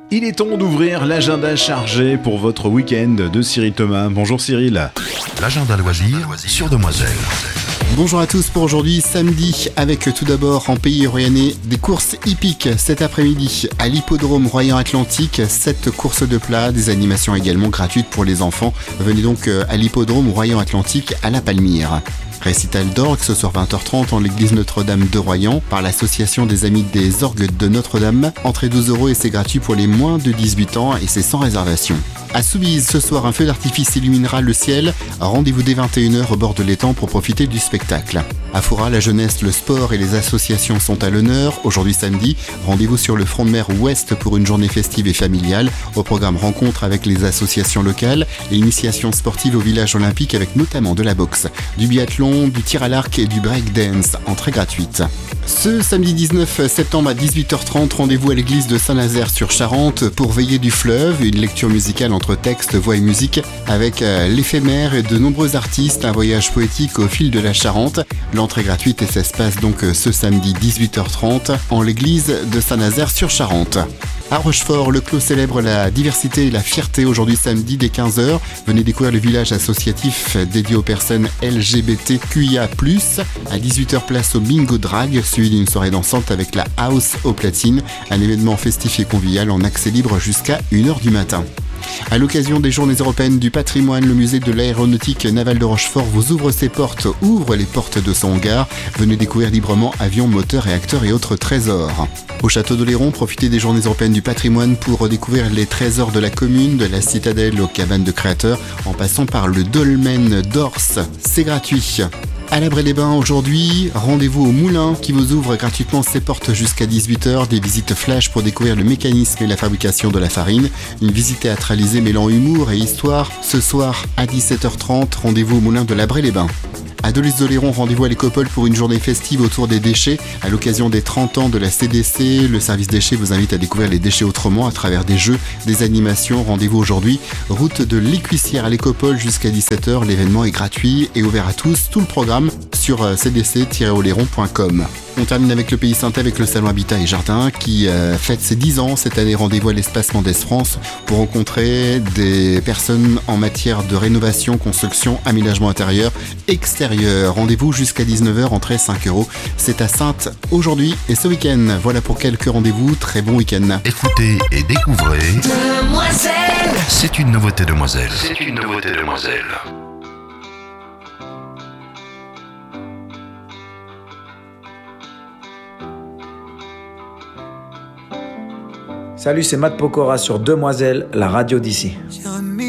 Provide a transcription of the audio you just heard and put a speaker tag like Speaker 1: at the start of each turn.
Speaker 1: Il est temps d'ouvrir l'agenda chargé pour votre week-end de Cyril Thomas. Bonjour Cyril.
Speaker 2: L'agenda loisir sur Demoiselle.
Speaker 3: Bonjour à tous pour aujourd'hui, samedi, avec tout d'abord en pays royannais des courses hippiques cet après-midi à l'hippodrome Royan-Atlantique, 7 courses de plat, des animations également gratuites pour les enfants. Venez donc à l'hippodrome Royan-Atlantique à La Palmyre. Récital d'orgue ce soir 20h30 en l'église Notre-Dame de Royan par l'association des Amis des Orgues de Notre-Dame. Entrée 12 € et c'est gratuit pour les moins de 18 ans et c'est sans réservation. À Soubise, ce soir, un feu d'artifice illuminera le ciel. Rendez-vous dès 21h au bord de l'étang pour profiter du spectacle. À Foura, la jeunesse, le sport et les associations sont à l'honneur. Aujourd'hui samedi, rendez-vous sur le front de mer ouest pour une journée festive et familiale. Au programme rencontre avec les associations locales et initiation sportive au village olympique avec notamment de la boxe, du biathlon, du tir à l'arc et du breakdance, entrée gratuite. Ce samedi 19 septembre à 18h30, rendez-vous à l'église de Saint-Nazaire-sur-Charente pour Veiller du fleuve, une lecture musicale entre texte, voix et musique avec l'éphémère et de nombreux artistes, un voyage poétique au fil de la Charente. L'entrée gratuite et ça se passe donc ce samedi 18h30 en l'église de Saint-Nazaire-sur-Charente. À Rochefort, le clos célèbre la diversité et la fierté aujourd'hui samedi dès 15h. Venez découvrir le village associatif dédié aux personnes LGBTQIA+. À 18h, place au Bingo Drag, suivi d'une soirée dansante avec la House aux platines, un événement festif et convivial en accès libre jusqu'à 1h du matin. À l'occasion des Journées européennes du patrimoine, le musée de l'aéronautique navale de Rochefort vous ouvre les portes de son hangar. Venez découvrir librement avions, moteurs, réacteurs et autres trésors. Au château d'Oléron, profitez des Journées européennes du patrimoine pour redécouvrir les trésors de la commune, de la citadelle aux cabanes de créateurs, en passant par le dolmen d'Ors. C'est gratuit. À l'Abri-les-Bains aujourd'hui, rendez-vous au Moulin qui vous ouvre gratuitement ses portes jusqu'à 18h, des visites flash pour découvrir le mécanisme et la fabrication de la farine, une visite théâtralisée mêlant humour et histoire. Ce soir à 17h30, rendez-vous au Moulin de l'Abri-les-Bains. À Dolez-d'Oléron, rendez-vous à l'Écopole pour une journée festive autour des déchets. À l'occasion des 30 ans de la CDC, le service déchets vous invite à découvrir les déchets autrement à travers des jeux, des animations. Rendez-vous aujourd'hui, route de l'Écuissière à l'Écopole jusqu'à 17h. L'événement est gratuit et ouvert à tous. Tout le programme sur cdc-oléron.com. On termine avec le Pays Saintais avec le Salon Habitat et Jardin qui fête ses 10 ans. Cette année, rendez-vous à l'Espace Mendès France pour rencontrer des personnes en matière de rénovation, construction, aménagement intérieur, extérieur. Rendez-vous jusqu'à 19h, entrée 5 €. C'est à Saintes aujourd'hui et ce week-end. Voilà pour quelques rendez-vous. Très bon week-end.
Speaker 2: Écoutez et découvrez
Speaker 4: Demoiselle.
Speaker 2: C'est une nouveauté Demoiselle.
Speaker 4: C'est une nouveauté Demoiselle.
Speaker 5: Salut, c'est Matt Pokora sur Demoiselle, la radio d'ici.